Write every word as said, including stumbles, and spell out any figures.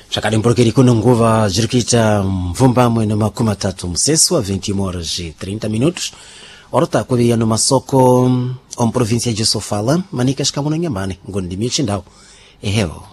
Shakali mporokeri kuno nguva jirikita mvumba mweno makuma tatu msesu wa vinte horas e trinta minutos. Orota kwa ya no masoko om província de Sofala, manicas kamuna nyamane, ngondi michindao. Eheo.